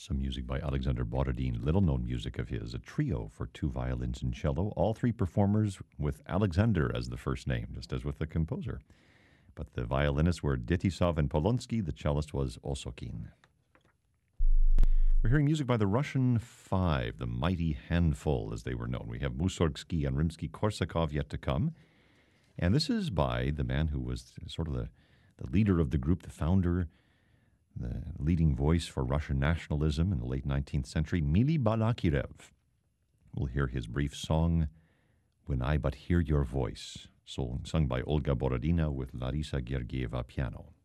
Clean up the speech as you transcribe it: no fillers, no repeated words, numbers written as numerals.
Some music by Alexander Borodin, little-known music of his, a trio for two violins and cello, all three performers with Alexander as the first name, just as with the composer. But the violinists were Detisov and Polonsky, the cellist was Osokin. We're hearing music by the Russian Five, the Mighty Handful, as they were known. We have Mussorgsky and Rimsky-Korsakov yet to come. And this is by the man who was sort of the leader of the group, the founder, the leading voice for Russian nationalism in the late 19th century, Mily Balakirev. We'll hear his brief song, When I But Hear Your Voice, sung by Olga Borodina with Larisa Gergieva piano.